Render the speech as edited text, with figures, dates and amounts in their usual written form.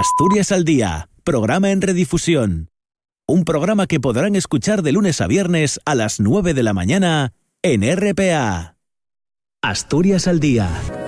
Asturias al Día, programa en redifusión. Un programa que podrán escuchar de lunes a viernes a las 9 de la mañana en RPA. Asturias al Día.